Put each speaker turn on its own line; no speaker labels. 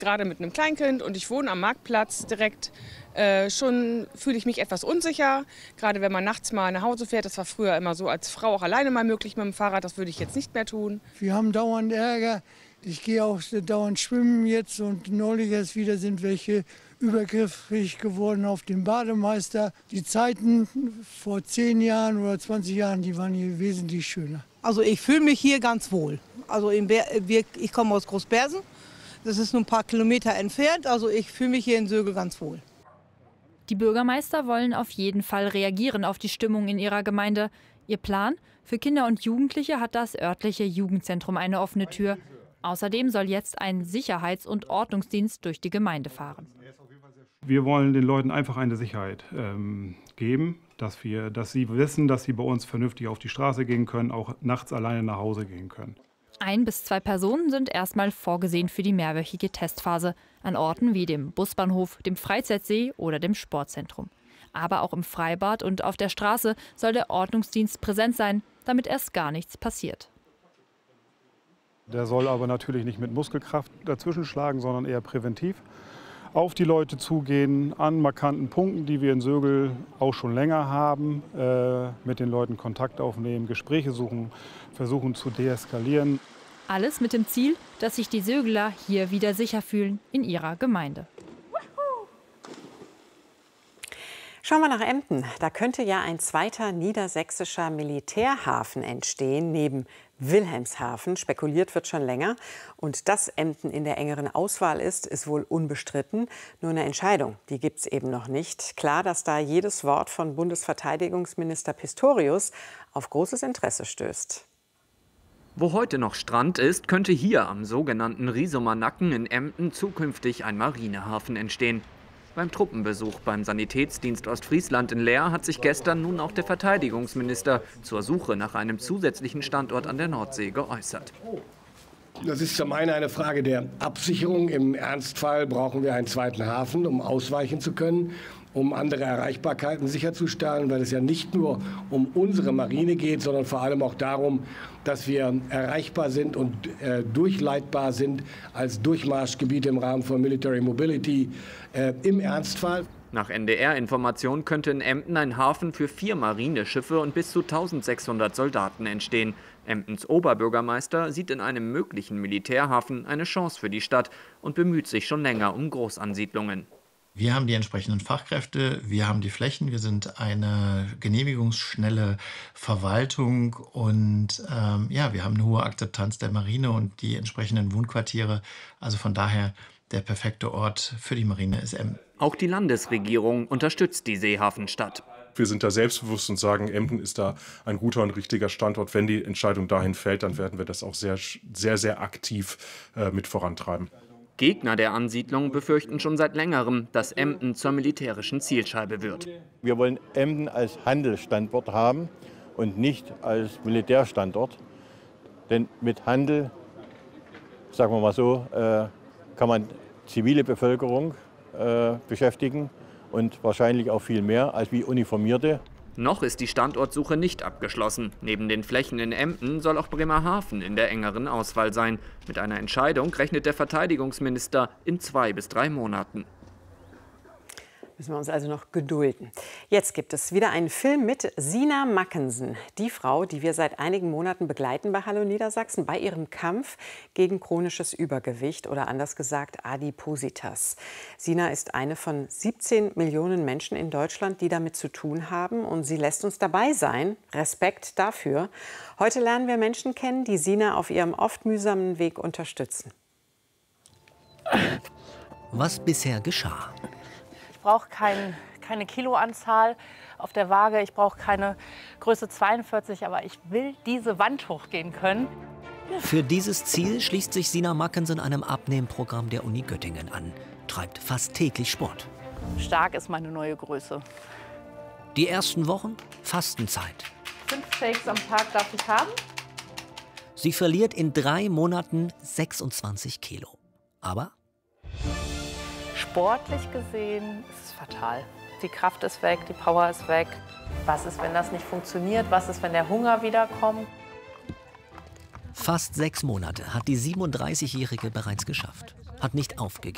gerade mit einem Kleinkind und ich wohne am Marktplatz direkt. Schon fühle ich mich etwas unsicher, gerade wenn man nachts mal nach Hause fährt. Das war früher immer so als Frau auch alleine mal möglich mit dem Fahrrad. Das würde ich jetzt nicht mehr tun.
Wir haben dauernd Ärger. Ich gehe auch dauernd schwimmen jetzt und neulich erst wieder sind welche übergriffig geworden auf den Bademeister. Die Zeiten vor 10 Jahren oder 20 Jahren, die waren hier wesentlich schöner.
Also ich fühle mich hier ganz wohl. Also ich komme aus Großbersen. Das ist nur ein paar Kilometer entfernt. Also ich fühle mich hier in Sögel ganz wohl.
Die Bürgermeister wollen auf jeden Fall reagieren auf die Stimmung in ihrer Gemeinde. Ihr Plan? Für Kinder und Jugendliche hat das örtliche Jugendzentrum eine offene Tür. Außerdem soll jetzt ein Sicherheits- und Ordnungsdienst durch die Gemeinde fahren.
Wir wollen den Leuten einfach eine Sicherheit geben, dass sie wissen, dass sie bei uns vernünftig auf die Straße gehen können, auch nachts alleine nach Hause gehen können.
1 bis 2 Personen sind erstmal vorgesehen für die mehrwöchige Testphase an Orten wie dem Busbahnhof, dem Freizeitsee oder dem Sportzentrum. Aber auch im Freibad und auf der Straße soll der Ordnungsdienst präsent sein, damit erst gar nichts passiert.
Der soll aber natürlich nicht mit Muskelkraft dazwischen schlagen, sondern eher präventiv. Auf die Leute zugehen, an markanten Punkten, die wir in Sögel auch schon länger haben, mit den Leuten Kontakt aufnehmen, Gespräche suchen, versuchen zu deeskalieren.
Alles mit dem Ziel, dass sich die Sögeler hier wieder sicher fühlen in ihrer Gemeinde.
Schauen wir nach Emden. Da könnte ja ein zweiter niedersächsischer Militärhafen entstehen, neben Wilhelmshaven. Spekuliert wird schon länger. Und dass Emden in der engeren Auswahl ist wohl unbestritten. Nur eine Entscheidung, die gibt es eben noch nicht. Klar, dass da jedes Wort von Bundesverteidigungsminister Pistorius auf großes Interesse stößt.
Wo heute noch Strand ist, könnte hier am sogenannten Riesumer Nacken in Emden zukünftig ein Marinehafen entstehen. Beim Truppenbesuch beim Sanitätsdienst Ostfriesland in Leer hat sich gestern nun auch der Verteidigungsminister zur Suche nach einem zusätzlichen Standort an der Nordsee geäußert.
Das ist zum einen eine Frage der Absicherung. Im Ernstfall brauchen wir einen zweiten Hafen, um ausweichen zu können, um andere Erreichbarkeiten sicherzustellen, weil es ja nicht nur um unsere Marine geht, sondern vor allem auch darum, dass wir erreichbar sind und durchleitbar sind als Durchmarschgebiete im Rahmen von Military Mobility im Ernstfall.
Nach NDR-Information könnte in Emden ein Hafen für 4 Marineschiffe und bis zu 1600 Soldaten entstehen. Emdens Oberbürgermeister sieht in einem möglichen Militärhafen eine Chance für die Stadt und bemüht sich schon länger um Großansiedlungen.
Wir haben die entsprechenden Fachkräfte, wir haben die Flächen, wir sind eine genehmigungsschnelle Verwaltung und wir haben eine hohe Akzeptanz der Marine und die entsprechenden Wohnquartiere. Also von daher der perfekte Ort für die Marine ist Emden.
Auch die Landesregierung unterstützt die Seehafenstadt.
Wir sind da selbstbewusst und sagen, Emden ist da ein guter und richtiger Standort. Wenn die Entscheidung dahin fällt, dann werden wir das auch sehr, sehr aktiv mit vorantreiben.
Gegner der Ansiedlung befürchten schon seit längerem, dass Emden zur militärischen Zielscheibe wird.
Wir wollen Emden als Handelsstandort haben und nicht als Militärstandort. Denn mit Handel, sagen wir mal so, kann man zivile Bevölkerung beschäftigen und wahrscheinlich auch viel mehr als wie Uniformierte.
Noch ist die Standortsuche nicht abgeschlossen. Neben den Flächen in Emden soll auch Bremerhaven in der engeren Auswahl sein. Mit einer Entscheidung rechnet der Verteidigungsminister in 2 bis 3 Monaten.
Müssen wir uns also noch gedulden. Jetzt gibt es wieder einen Film mit Sina Mackensen. Die Frau, die wir seit einigen Monaten begleiten bei Hallo Niedersachsen bei ihrem Kampf gegen chronisches Übergewicht oder anders gesagt Adipositas. Sina ist eine von 17 Millionen Menschen in Deutschland, die damit zu tun haben. Und sie lässt uns dabei sein. Respekt dafür. Heute lernen wir Menschen kennen, die Sina auf ihrem oft mühsamen Weg unterstützen.
Was bisher geschah.
Ich brauche keine Kiloanzahl auf der Waage, ich brauche keine Größe 42, aber ich will diese Wand hochgehen können.
Für dieses Ziel schließt sich Sina Mackensen einem Abnehmprogramm der Uni Göttingen an, treibt fast täglich Sport.
Stark ist meine neue Größe.
Die ersten Wochen Fastenzeit.
5 Shakes am Tag darf ich haben.
Sie verliert in 3 Monaten 26 Kilo. Aber
sportlich gesehen ist es fatal. Die Kraft ist weg, die Power ist weg. Was ist, wenn das nicht funktioniert? Was ist, wenn der Hunger wiederkommt?
Fast 6 Monate hat die 37-Jährige bereits geschafft. Hat nicht aufgegeben.